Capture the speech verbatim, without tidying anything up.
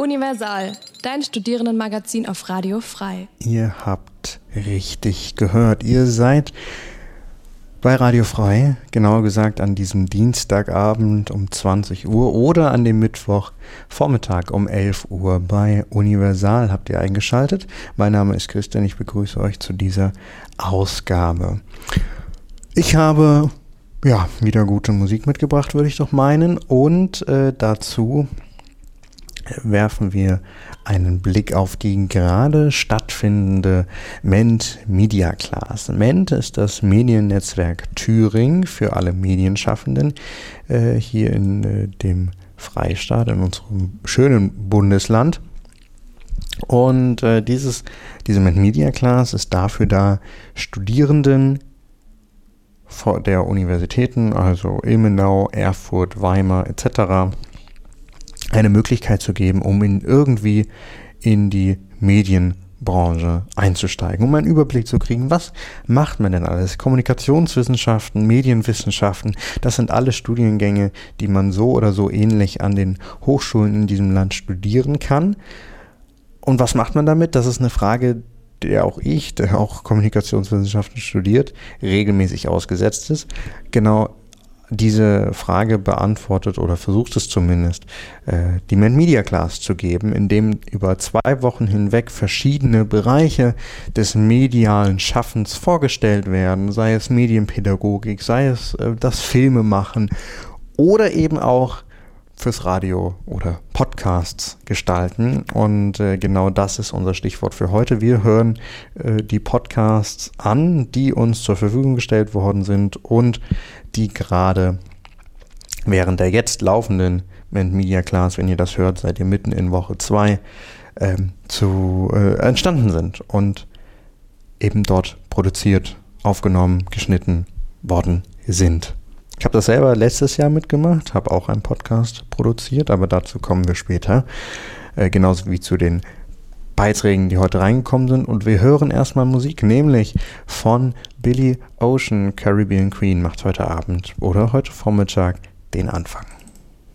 Universal, dein Studierendenmagazin auf Radio Frei. Ihr habt richtig gehört. Ihr seid bei Radio Frei, genauer gesagt an diesem Dienstagabend um zwanzig Uhr oder an dem Mittwochvormittag um elf Uhr bei Universal habt ihr eingeschaltet. Mein Name ist Christian, ich begrüße euch zu dieser Ausgabe. Ich habe ja wieder gute Musik mitgebracht, würde ich doch meinen, und äh, dazu werfen wir einen Blick auf die gerade stattfindende Ment Media Class. Ment ist das Mediennetzwerk Thüringen für alle Medienschaffenden äh, hier in äh, dem Freistaat, in unserem schönen Bundesland. Und äh, dieses, diese Ment Media Class ist dafür da, Studierenden der Universitäten, also Ilmenau, Erfurt, Weimar et cetera, eine Möglichkeit zu geben, um in irgendwie in die Medienbranche einzusteigen, um einen Überblick zu kriegen, was macht man denn alles? Kommunikationswissenschaften, Medienwissenschaften, das sind alle Studiengänge, die man so oder so ähnlich an den Hochschulen in diesem Land studieren kann. Und was macht man damit? Das ist eine Frage, der auch ich, der auch Kommunikationswissenschaften studiert, regelmäßig ausgesetzt ist. Genau diese Frage beantwortet oder versucht es zumindest, äh, die Ment Media Class zu geben, in dem über zwei Wochen hinweg verschiedene Bereiche des medialen Schaffens vorgestellt werden, sei es Medienpädagogik, sei es äh, das Filmemachen oder eben auch fürs Radio oder Podcasts gestalten. Und äh, genau das ist unser Stichwort für heute. Wir hören äh, die Podcasts an, die uns zur Verfügung gestellt worden sind und die gerade während der jetzt laufenden Ment Media Class, wenn ihr das hört, seid ihr mitten in Woche zwei, äh, zu, äh, entstanden sind und eben dort produziert, aufgenommen, geschnitten worden sind. Ich habe das selber letztes Jahr mitgemacht, habe auch einen Podcast produziert, aber dazu kommen wir später, äh, genauso wie zu den Beiträgen, die heute reingekommen sind. Und wir hören erstmal Musik, nämlich von Billy Ocean. Caribbean Queen macht heute Abend oder heute Vormittag den Anfang.